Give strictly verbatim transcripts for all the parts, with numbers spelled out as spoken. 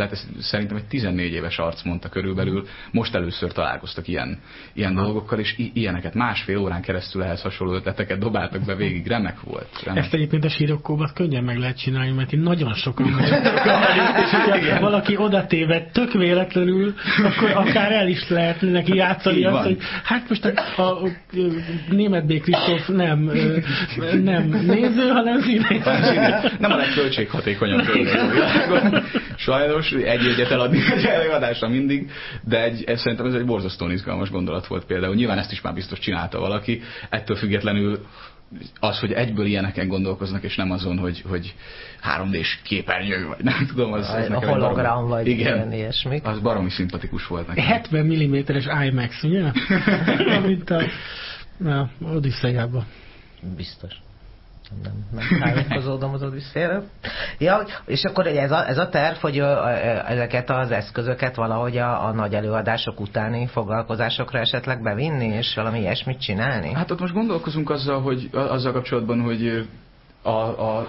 ötlet, ez szerintem egy tizennégy éves arc mondta körülbelül, most először találkoztak ilyen, ilyen dolgokkal, és i- ilyeneket másfél órán keresztül ehhez hasonló ötleteket dobáltak be végig, remek volt. Remek. Ezt egyébként a sírokóban könnyen meg lehet csinálni, mert én nagyon sokan és hogyha valaki oda téved tök véletlenül, akkor akár el is lehet neki játszani azt, hogy hát most a, a, a Németh B. Kristóf nem, nem néző, hanem színész. Nem a legköltséghatékonyabb dolog. Sajnos egy egyet eladni egy előadásra mindig, de egy, ez szerintem ez egy borzasztóan izgalmas gondolat volt például. Nyilván ezt is már biztos csinálta valaki. Ettől függetlenül az, hogy egyből ilyeneken gondolkoznak, és nem azon, hogy, hogy három dés képernyő, vagy nem tudom, az, az a hologram, vagy igen, ilyen ilyesmik. Az baromi szimpatikus volt nekem. hetven milliméteres IMAX, ugye? Mint a, a Odüsszeiában. Biztos. Nem, nem tájékozódom az Odüsszéről. Ja, és akkor ez a, ez a terv, hogy ezeket az eszközöket valahogy a, a nagy előadások utáni foglalkozásokra esetleg bevinni, és valami ilyesmit csinálni? Hát ott most gondolkozunk azzal, hogy, azzal kapcsolatban, hogy a, a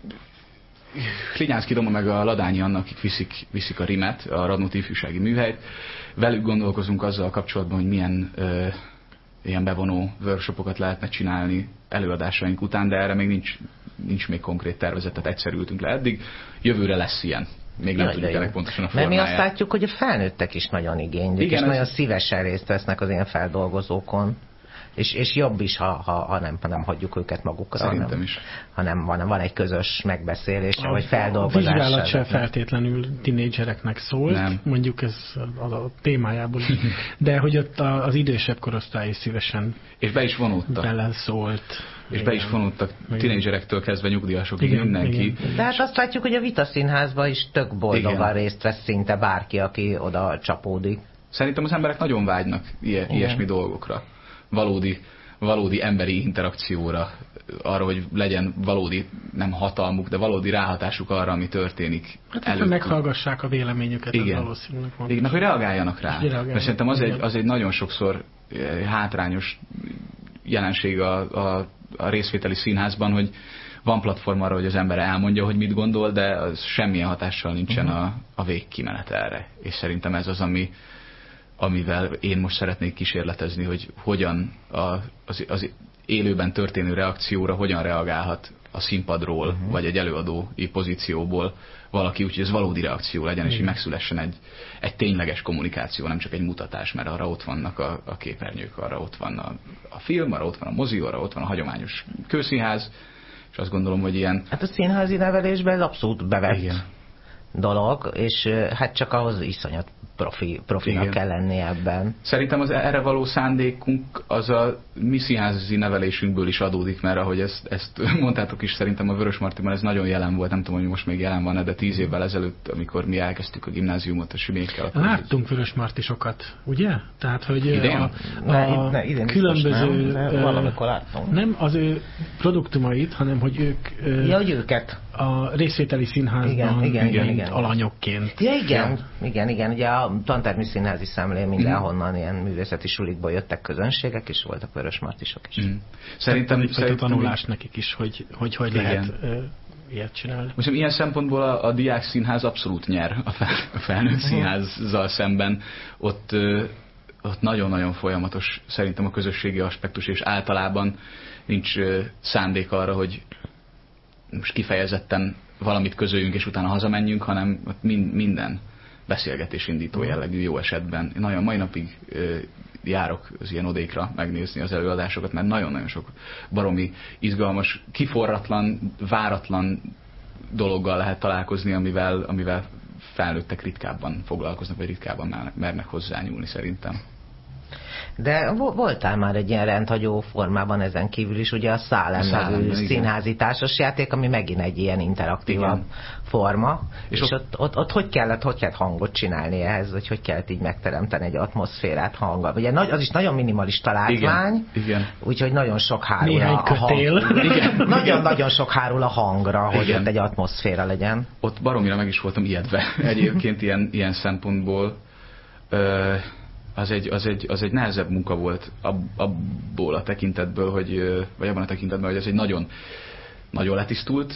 Klinyánszky Doma meg a Ladányi Anna, akik viszik, viszik a rimet, a Radnóti Ifjúsági Műhelyt, velük gondolkozunk azzal kapcsolatban, hogy milyen ö, ilyen bevonó workshopokat lehetne csinálni előadásaink után, de erre még nincs, nincs még konkrét tervezet, tehát egyszer ültünk le eddig. Jövőre lesz ilyen. Még nem tudjuk ennek pontosan a formáját. Mert mi azt látjuk, hogy a felnőttek is nagyon igénylik, igen, és ez... nagyon szívesen részt vesznek az ilyen feldolgozókon. És, és jobb is, ha, ha, ha, nem, ha nem hagyjuk őket magukra, szerintem hanem, is. hanem van, van egy közös megbeszélés, a, vagy feldolgozás. A vizsgálat sem feltétlenül tinédzsereknek szólt, nem. Mondjuk ez a, a témájából is, de hogy ott az idősebb korosztály is szívesen és be is vonódtak. beleszólt. És igen. Be is vonódtak tinédzserektől kezdve nyugdíjasokig mindenki. Igen. De hát azt látjuk, hogy a Vita Színházban is tök boldogan igen. részt vesz szinte bárki, aki oda csapódik. Szerintem az emberek nagyon vágynak ilyen, ilyesmi dolgokra. Valódi, valódi emberi interakcióra, arra, hogy legyen valódi, nem hatalmuk, de valódi ráhatásuk arra, ami történik. Hát előtt. Meghallgassák a véleményüket, igen. ez valószínűleg fontos. Igen, hogy reagáljanak rá. Reagáljanak. Mert szerintem az egy, az egy nagyon sokszor hátrányos jelenség a, a, a részvételi színházban, hogy van platform arra, hogy az ember elmondja, hogy mit gondol, de az semmilyen hatással nincsen uh-huh. a, a végkimenet erre. És szerintem ez az, ami amivel én most szeretnék kísérletezni, hogy hogyan a, az, az élőben történő reakcióra hogyan reagálhat a színpadról, uh-huh. vagy egy előadói pozícióból valaki, úgyhogy ez valódi reakció legyen, és így megszülessen egy, egy tényleges kommunikáció, nem csak egy mutatás, mert arra ott vannak a, a képernyők, arra ott van a, a film, arra ott van a mozi, arra ott van a hagyományos kőszínház, és azt gondolom, hogy ilyen... Hát a színházi nevelésben ez abszolút bevett igen. dolog, és hát csak ahhoz iszonyat profi, profinak igen. kell lenni ebben. Szerintem az erre való szándékunk az a mi színházi nevelésünkből is adódik, mert ahogy ezt, ezt mondtátok is, szerintem a Vörösmartyban ez nagyon jelen volt, nem tudom, hogy most még jelen van, de tíz évvel ezelőtt, amikor mi elkezdtük a gimnáziumot a Sümékkel. Láttunk Vörösmartysokat, ugye? Tehát, hogy idén? a, ne, a ne, idén különböző nem, valamikor láttam. Nem az ő produktumait, hanem hogy ők ja, hogy őket a részvételi színházban igen, igen, igen, igen. alanyokként. Ja, igen, ja. igen, igen, ugye a Tantermi Színházi Szemlén mindenhonnan ilyen művészeti sulikból jöttek közönségek, és voltak vörösmartysok is. Mm. Szerintem, hogy szerintem a tanulás nekik is, hogy hogy, hogy lehet uh, ilyet csinálni. Most ilyen szempontból a, a diák színház abszolút nyer a, fel, a felnőtt színházzal szemben. Ott, uh, ott nagyon-nagyon folyamatos szerintem a közösségi aspektus, és általában nincs uh, szándék arra, hogy most kifejezetten valamit közöljünk, és utána hazamenjünk, hanem mind, minden beszélgetés indító jellegű jó esetben. Én nagyon mai napig ö, járok az ilyen odékra megnézni az előadásokat, mert nagyon-nagyon sok baromi, izgalmas, kiforratlan, váratlan dologgal lehet találkozni, amivel, amivel felnőttek ritkábban foglalkoznak, vagy ritkábban mernek hozzányúlni szerintem. De voltál már egy ilyen rendhagyó formában ezen kívül is, ugye a Szálem nevű színházi társasjáték, ami megint egy ilyen interaktívabb igen. forma. És, és ott, ott, ott, ott hogy kellett, hogy kellett hangot csinálni ehhez, hogy hogy kellett így megteremteni egy atmoszférát hanggal. Ugye az is nagyon minimalista látvány, úgyhogy nagyon sok hárul néhány a, a hang. Nagyon-nagyon sok hárul a hangra, hogy igen. ott egy atmoszféra legyen. Ott baromira meg is voltam ijedve egyébként ilyen, ilyen szempontból. Ö, Az egy, az, egy, az egy nehezebb munka volt ab, abból a tekintetből, hogy, vagy abban a tekintetben, hogy ez egy nagyon, nagyon letisztult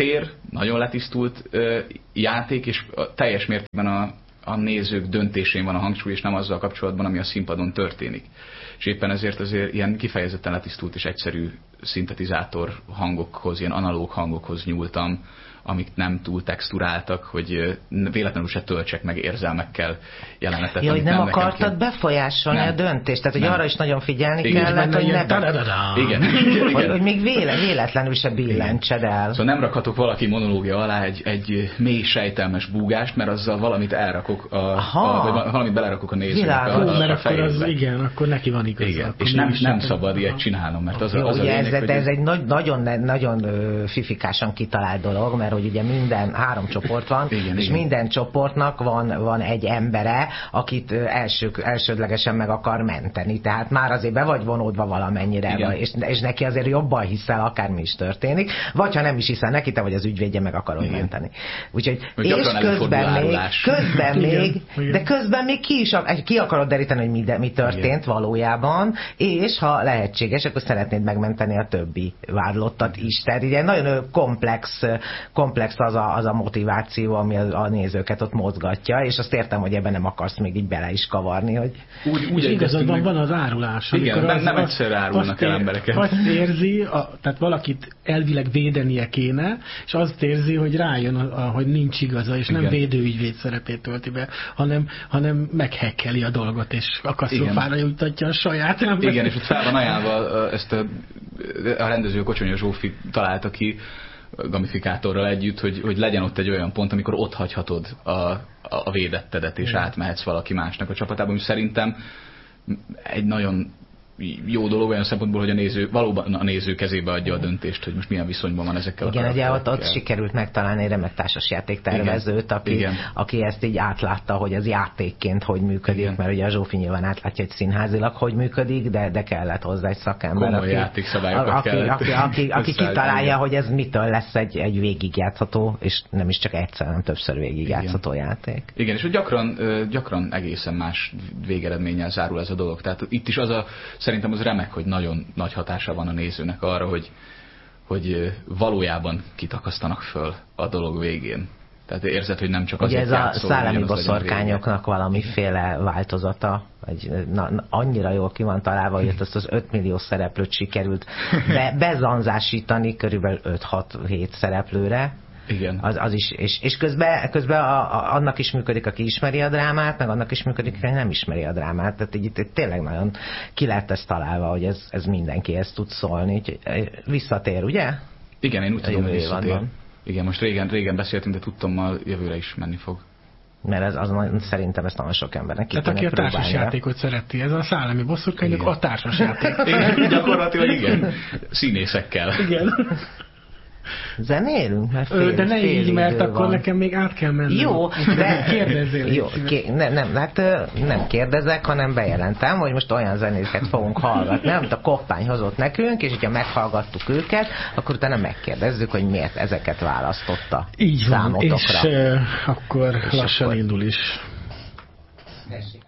tér, nagyon letisztult ö, játék, és teljes mértékben a, a nézők döntésén van a hangsúly, és nem azzal kapcsolatban, ami a színpadon történik. És éppen ezért azért ilyen kifejezetten letisztult és egyszerű szintetizátor hangokhoz, ilyen analóg hangokhoz nyúltam, amik nem túl texturáltak, hogy véletlenül se töltsek meg érzelmekkel jelenetet. Ja, hogy nem, nem akartad kell... befolyásolni nem. a döntést, tehát hogy nem. arra is nagyon figyelni igen. kellett, hogy ne... Igen. igen. Hogy, hogy még véle, véletlenül se billentsed el. Szóval nem rakhatok valaki monológia alá egy, egy mély sejtelmes búgást, mert azzal valamit elrakok, a, a, vagy valamit belerakok a nézőnek a, a, a, mert akkor az, igen, akkor neki van igaz. Igen. És nem, nem szabad ilyet csinálnom, mert az, jó, az a ugye lényeg, ez, hogy... ez egy nagy, nagyon, nagyon fifikásan kitalált dolog, mert hogy ugye minden, három csoport van, igen, és igen. minden csoportnak van, van egy embere, akit első, elsődlegesen meg akar menteni. Tehát már azért be vagy vonódva valamennyire, és, és neki azért jobban hiszel, akármi is történik, vagy ha nem is hiszel neki, te vagy az ügyvédje, meg akarod igen. menteni. Úgyhogy, és közben még, közben még, igen. de közben még ki is ki akarod deríteni, hogy mi, de, mi történt igen. valójában, és ha lehetséges, akkor szeretnéd megmenteni a többi vádlottat is. Tehát ugye nagyon komplex, komplex az a, az a motiváció, ami a, a nézőket ott mozgatja, és azt értem, hogy ebben nem akarsz még így bele is kavarni, hogy... Úgy, úgy igazadban meg... van az árulás. Igen, nem, az, nem egyszer árulnak el embereket. Azt érzi, a, tehát valakit elvileg védenie kéne, és azt érzi, hogy rájön, a, a, hogy nincs igaza, és igen. nem védőügyvéd szerepét tölti be, hanem, hanem meghekkeli a dolgot, és akasztófára juttatja a saját embert. Igen, és ott fel van ajánlva ezt a, a rendező Kocsonya Zsófi találta ki, gamifikátorral együtt, hogy, hogy legyen ott egy olyan pont, amikor ott hagyhatod a, a védettedet, és igen. átmehetsz valaki másnak a csapatában, és szerintem egy nagyon jó dolog olyan szempontból, hogy a néző valóban a néző kezébe adja a döntést, hogy most milyen viszonyban van ezekkel igen, a ugye ott, ott sikerült megtalálni egy remek társasjátéktervezőt, aki, aki ezt így átlátta, hogy ez játékként hogy működik, igen. mert ugye a Zsófi nyilván átlátja, hogy színházilag hogy működik, de, de kellett hozzá egy szakember, aki, játékszabályokat aki, aki, aki, aki kitalálja, hogy ez mitől lesz egy, egy végigjátszható, és nem is csak egyszer, hanem többször végigjátszható igen. játék. Igen, és hogy gyakran, gyakran egészen más végeredménnyel zárul ez a dolog. Tehát itt is az a szerintem az remek, hogy nagyon nagy hatása van a nézőnek arra, hogy, hogy valójában kitakasztanak föl a dolog végén. Tehát érzed, hogy nem csak azért ugye ez játszol, a szellemi boszorkányoknak valamiféle változata, egy, na, annyira jól ki van találva, hogy ezt az öt millió szereplőt sikerült be, bezanzásítani körülbelül öt-hat-hét szereplőre. Igen. Az, az is, és, és közben, közben a, a, annak is működik, aki ismeri a drámát, meg annak is működik, aki nem ismeri a drámát. Tehát így, így tényleg nagyon ki lett ezt találva, hogy ez, ez mindenkihez tud szólni. Úgyhogy visszatér, ugye? Igen, én úgy tudom, hogy visszatér. Van. Igen, most régen, régen beszéltünk, de tudtam, ma jövőre is menni fog. Mert ez, az, szerintem ezt nagyon sok embernek ki tehát aki a társasjátékot szereti, ez a szellemi bosszúkányok a társasjáték. Igen, gyakorlatilag igen. Színészekkel. Igen. Zenélünk? Mert fél, Ö, de ne így, mert akkor van. Nekem még át kell mennem. Jó, de kérdezzél. Jó, ké, ne, nem, hát nem kérdezek, hanem bejelentem, hogy most olyan zenéket fogunk hallgatni, amit a Koppány hozott nekünk, és hogyha meghallgattuk őket, akkor utána megkérdezzük, hogy miért ezeket választotta így van, számotokra. És uh, akkor és lassan akkor... indul is. Tessék.